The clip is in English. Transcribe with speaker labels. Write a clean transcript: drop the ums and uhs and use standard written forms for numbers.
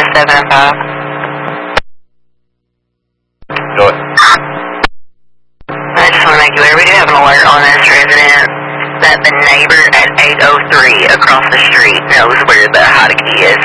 Speaker 1: 7 and 5.
Speaker 2: Go ahead.
Speaker 1: I just want to make you aware, we do have an alert on this resident that the neighbor at 803 across the street knows where the Hottie is.